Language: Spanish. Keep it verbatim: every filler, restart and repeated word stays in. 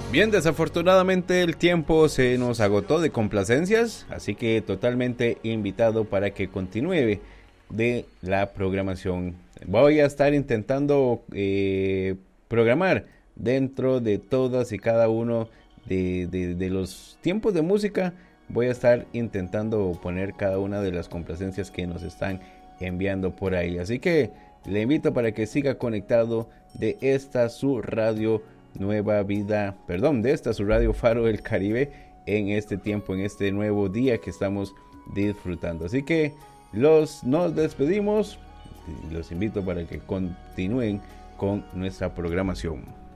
Bien, desafortunadamente el tiempo se nos agotó de complacencias, así que totalmente invitado para que continúe de la programación. Voy a estar intentando eh, programar dentro de todas y cada uno de, de, de los tiempos de música. Voy a estar intentando poner cada una de las complacencias que nos están enviando por ahí. Así que le invito para que siga conectado de esta su radio Nueva Vida, perdón, de esta su radio Faro del Caribe en este tiempo, en este nuevo día que estamos disfrutando. Así que los nos despedimos y los invito para que continúen con nuestra programación.